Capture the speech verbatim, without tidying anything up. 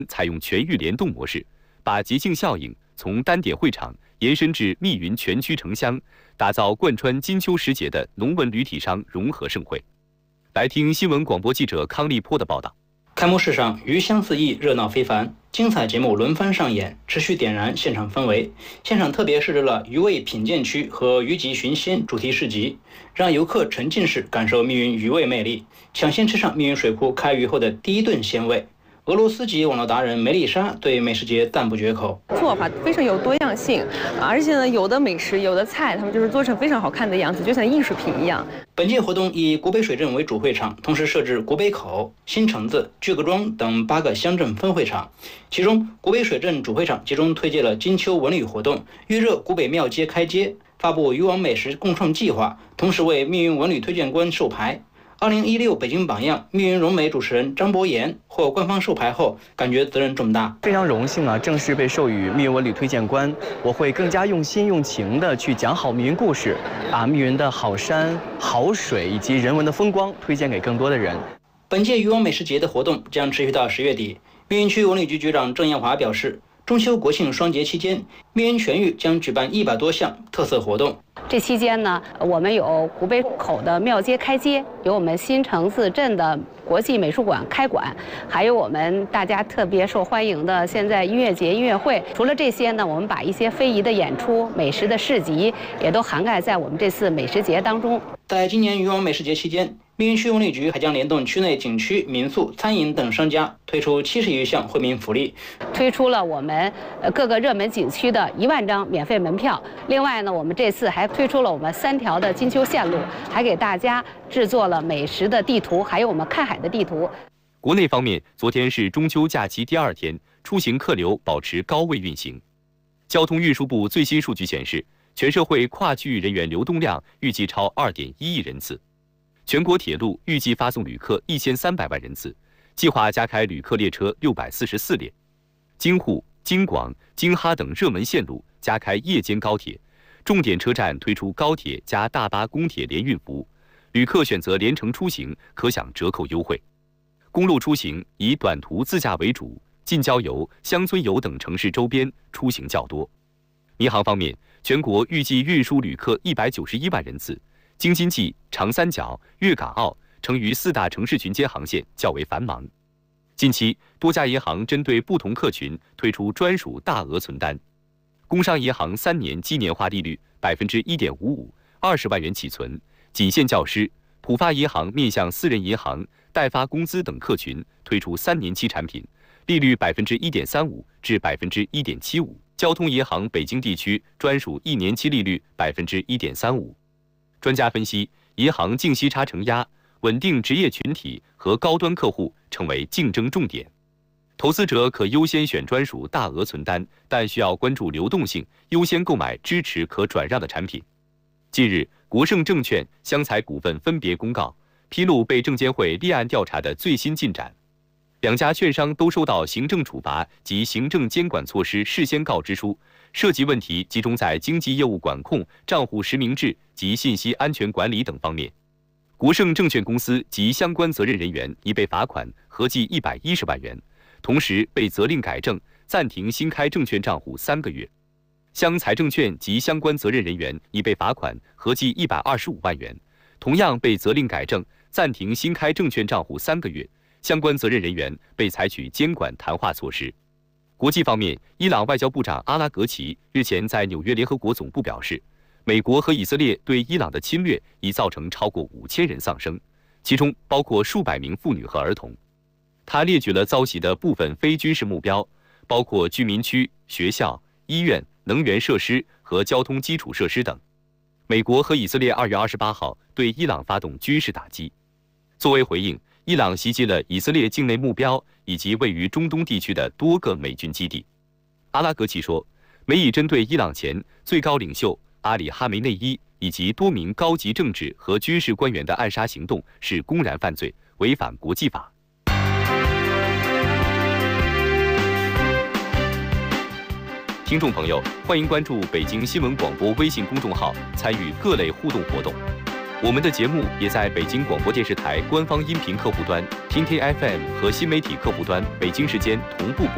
采用全域联动模式，把节庆效应从单点会场延伸至密云全区城乡，打造贯穿金秋时节的龙文旅体商融合盛会。来听新闻广播记者康立波的报道。 开幕式上鱼香四溢，热闹非凡，精彩节目轮番上演，持续点燃现场氛围。现场特别设置了鱼味品鉴区和鱼级寻鲜主题市集，让游客沉浸式感受密云鱼味魅力，抢先吃上密云水库开渔后的第一顿鲜味。俄罗斯籍网络达人梅丽莎对美食节赞不绝口， 做法非常有多样性，而且呢，有的美食、有的菜，他们就是做成非常好看的样子，就像艺术品一样。 本届活动以国北水镇为主会场，同时设置国北口、新城子、巨各庄等八个乡镇分会场。其中，国北水镇主会场集中推介了金秋文旅活动，预热古北庙街开街，发布渔网美食共创计划，同时为密云文旅推荐官授牌。二零一六北京榜样密云融美主持人张博言获官方授牌后，感觉责任重大， 非常荣幸啊！正式被授予密云文旅推荐官，我会更加用心用情的去讲好密云故事，把密云的好山、好水以及人文的风光推荐给更多的人。 本届渔网美食节的活动将持续到十月底。密云区文旅局局长郑艳华表示，中秋国庆双节期间，密云全域将举办一百多项特色活动。 这期间呢，我们有古北口的庙街开街，有我们新城子镇的国际美术馆开馆，还有我们大家特别受欢迎的现在音乐节、音乐会。除了这些呢，我们把一些非遗的演出、美食的市集也都涵盖在我们这次美食节当中。 在今年渔网美食节期间，密云区文旅局还将联动区内景区、民宿、餐饮等商家，推出七十余项惠民福利， 推出了我们呃各个热门景区的一万张免费门票。另外呢，我们这次还推出了我们三条的金秋线路，还给大家制作了美食的地图，还有我们看海的地图。 国内方面，昨天是中秋假期第二天，出行客流保持高位运行。交通运输部最新数据显示，全社会跨区域人员流动量预计超 二点一亿人次。全国铁路预计发送旅客一千三百万人次，计划加开旅客列车六百四十四列。京沪、京广、京哈等热门线路加开夜间高铁，重点车站推出高铁加大巴公铁联运服务，旅客选择联程出行可享折扣优惠。公路出行以短途自驾为主，近郊游、乡村游等城市周边出行较多。民航方面，全国预计运输旅客一百九十一万人次。京津冀、长三角、粤港澳成渝四大城市群间航线较为繁忙。近期，多家银行针对不同客群推出专属大额存单。工商银行三年基年化利率百分之一点五五，二十万元起存，仅限教师。浦发银行面向私人银行、代发工资等客群推出三年期产品，利率百分之一点三五至百分之一点七五。交通银行北京地区专属一年期利率百分之一点三五。专家分析，银行净息差承压、稳定职业群体和高端客户成为竞争重点。投资者可优先选专属大额存单，但需要关注流动性，优先购买支持可转让的产品。近日，国盛证券、湘财股份分别公告，披露被证监会立案调查的最新进展。两家券商都收到行政处罚及行政监管措施事先告知书，涉及问题集中在经纪业务管控、账户实名制及信息安全管理等方面。国盛证券公司及相关责任人员已被罚款合计一百一十万元，同时被责令改正、暂停新开证券账户三个月。湘财证券及相关责任人员已被罚款合计一百二十五万元，同样被责令改正、暂停新开证券账户三个月。相关责任人员被采取监管谈话措施。国际方面，伊朗外交部长阿拉格齐日前在纽约联合国总部表示，美国和以色列对伊朗的侵略已造成超过五千人丧生，其中包括数百名妇女和儿童。他列举了遭袭的部分非军事目标，包括居民区、学校、医院、能源设施和交通基础设施等。美国和以色列二月二十八号对伊朗发动军事打击。作为回应，伊朗袭击了以色列境内目标以及位于中东地区的多个美军基地。阿拉格齐说，美以针对伊朗前最高领袖阿里哈梅内伊以及多名高级政治和军事官员的暗杀行动是公然犯罪，违反国际法。听众朋友，欢迎关注北京新闻广播微信公众号，参与各类互动活动。我们的节目也在北京广播电视台官方音频客户端、听听 F M 和新媒体客户端北京时间同步播